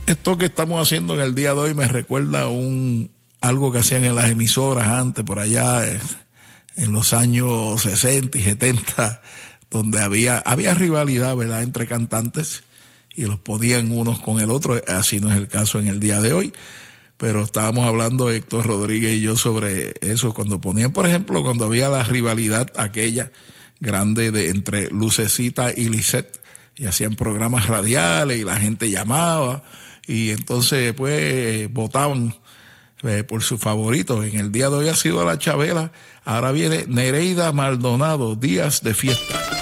Esto que estamos haciendo en el día de hoy me recuerda algo que hacían en las emisoras antes, por allá en los años 60 y 70, donde había rivalidad, ¿verdad?, entre cantantes y los ponían unos con el otro. Así no es el caso en el día de hoy, pero estábamos hablando Héctor Rodríguez y yo sobre eso, cuando ponían, por ejemplo, cuando había la rivalidad aquella grande entre Lucecita y Lisette, y hacían programas radiales y la gente llamaba y entonces pues votaban por sus favoritos. En el día de hoy ha sido la Chabela. Ahora viene Nereida Maldonado, Días de Fiesta.